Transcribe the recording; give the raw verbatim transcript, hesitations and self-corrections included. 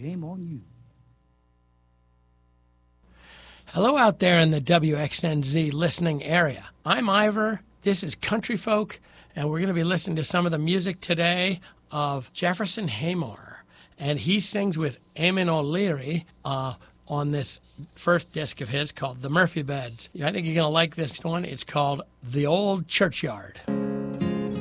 Shame on you. Hello out there in the W X N Z listening area. I'm Ivor. This is Country Folk, and we're going to be listening to some of the music today of Jefferson Haymore. And he sings with Eamon O'Leary uh, on this first disc of his called The Murphy Beds. I think you're going to like this one. It's called The Old Churchyard.